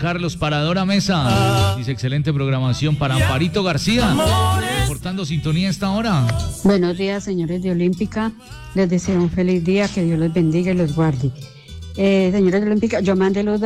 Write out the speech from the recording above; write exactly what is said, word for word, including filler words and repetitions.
Carlos Paradora Mesa dice excelente programación. Para Amparito García, reportando sintonía a esta hora. Buenos días, señores de Olímpica. Les deseo un feliz día, que Dios los bendiga y los guarde. Eh, señores de Olímpica, yo mandé los